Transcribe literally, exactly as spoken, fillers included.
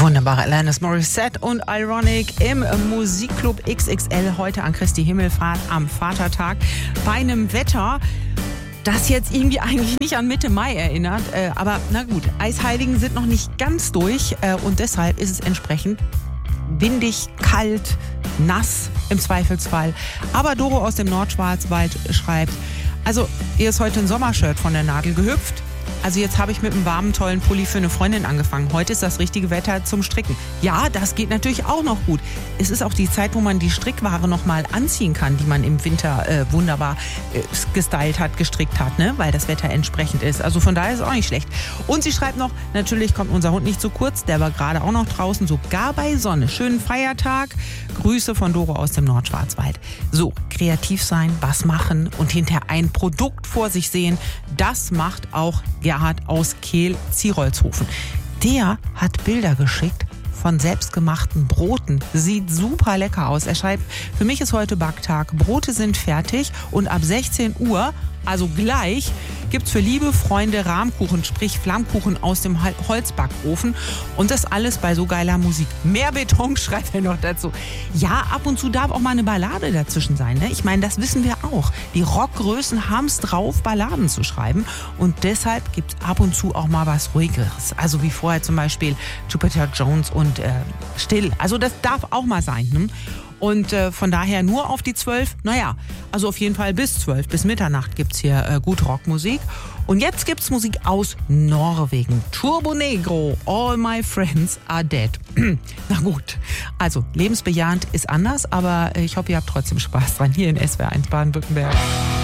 wunderbare Alanis Morissette und Ironic im Musikclub X X L heute an Christi Himmelfahrt am Vatertag bei einem Wetter, das jetzt irgendwie eigentlich nicht an Mitte Mai erinnert. Äh, aber na gut, Eisheiligen sind noch nicht ganz durch äh, und deshalb ist es entsprechend windig, kalt, nass im Zweifelsfall. Aber Doro aus dem Nordschwarzwald schreibt, also ihr ist heute ein Sommershirt von der Nadel gehüpft. Also jetzt habe ich mit einem warmen, tollen Pulli für eine Freundin angefangen. Heute ist das richtige Wetter zum Stricken. Ja, das geht natürlich auch noch gut. Es ist auch die Zeit, wo man die Strickware noch mal anziehen kann, die man im Winter äh, wunderbar äh, gestylt hat, gestrickt hat, ne? Weil das Wetter entsprechend ist. Also von daher ist es auch nicht schlecht. Und sie schreibt noch, natürlich kommt unser Hund nicht zu kurz. Der war gerade auch noch draußen, sogar bei Sonne. Schönen Feiertag. Grüße von Doro aus dem Nordschwarzwald. So, kreativ sein, was machen und hinterher ein Produkt vor sich sehen, das macht auch Gerhard aus Kehl-Zierolzhofen. Der hat Bilder geschickt von selbstgemachten Broten. Sieht super lecker aus. Er schreibt, für mich ist heute Backtag. Brote sind fertig und ab sechzehn Uhr, also gleich, gibt's für liebe Freunde Rahmkuchen, sprich Flammkuchen aus dem Holzbackofen. Und das alles bei so geiler Musik. Mehr Beton, schreibt er noch dazu. Ja, ab und zu darf auch mal eine Ballade dazwischen sein. Ne? Ich meine, das wissen wir auch. Die Rockgrößen haben's drauf, Balladen zu schreiben. Und deshalb gibt's ab und zu auch mal was Ruhigeres. Also wie vorher zum Beispiel Jupiter Jones und äh, Still. Also das darf auch mal sein. Ne? Und äh, von daher nur auf die zwölf. Naja, also auf jeden Fall bis zwölf, bis Mitternacht gibt's hier äh, gut Rockmusik. Und jetzt gibt's Musik aus Norwegen. Turbo Negro, All My Friends Are Dead. Na gut, also lebensbejahend ist anders, aber ich hoffe, ihr habt trotzdem Spaß dran hier in S W R eins Baden-Württemberg.